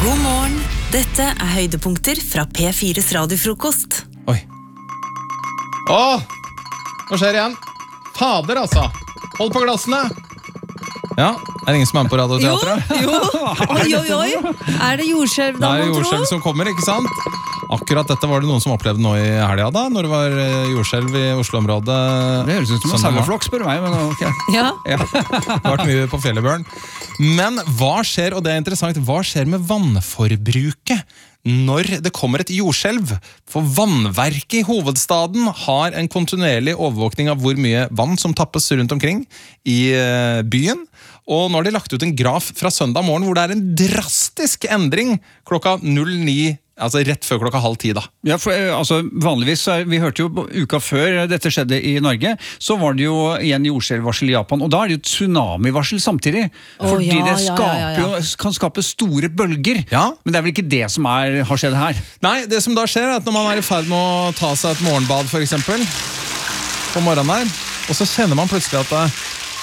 God morgen, dette høydepunkter fra P4's radiofrokost. Oi. Åh, nå skjer det igjen. Fader altså. Hold på glassene. Ja, det ingen som er med på radioteatret? Oi. Er det jordskjelv da, Det er jordskjelv som kommer, ikke sant? Akkurat dette var det noen som opplevde nå i helga da, når det var jordskjelv i Oslo-området. Det høres ut som en saueflokk, spør du meg, men ok. Ja. Ja, det har vært mye på fjellet, Bjørn. Men hva skjer, og det er interessant, hva skjer med vannforbruket når det kommer et jordskjelv? For vannverket i hovedstaden har en kontinuerlig overvåkning av hvor mye vann som tappes rundt omkring i byen. Og nå har de lagt ut en graf fra søndag morgen hvor det er en drastisk endring klokka 09, altså rett før klokka 9:30 da. Ja, for altså, vanligvis, vi hørte jo uka før dette skjedde i Norge, så var det jo igjen jordskjelvvarsel i Japan, og da er det jo tsunamivarsel samtidig. Fordi det kan skape store bølger. Ja. Men det er vel ikke det som har skjedd her? Nei, det som da skjer er at når man er i ferd med å ta seg et morgenbad for eksempel, på morgenen her, og så kjenner man plutselig at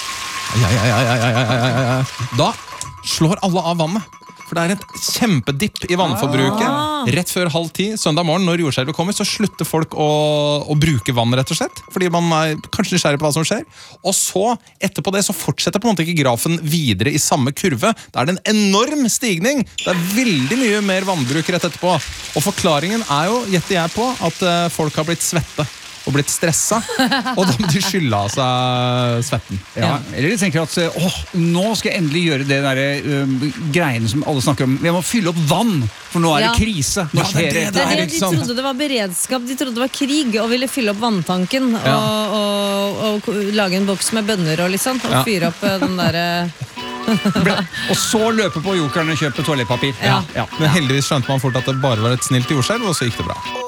da slår alle av vannet. For det er et kjempedipp i vannforbruket. Rett før 9:30 søndag morgen, når jordskjelvet kommer, så slutter folk å bruke vann, rett og slett. Fordi man er kanskje nysgjerrig på hva som skjer. Og så, etterpå det, så fortsetter på en måte ikke grafen videre i samme kurve. Da er det en enorm stigning. Det er veldig mye mer vannbruk rett etterpå. Og forklaringen er jo, gjetter jeg på, at folk har blitt svette og blitt stressa, og da må de skylle av seg svetten. Ja. Eller de tenker at nå skal jeg endelig gjøre det der greiene som alle snakker om. Vi må fylle opp vann, for nå er det krise. Nå skjer det. Det er det de trodde det var beredskap, de trodde det var krig, og ville fylle opp vanntanken, og lage en boks med bønner og liksom, og fyre opp den der... Og så løpe på jokeren og kjøpe toalettpapir. Men heldigvis skjønte man fort at det bare var et snilt jordskjelv, og så gikk det bra.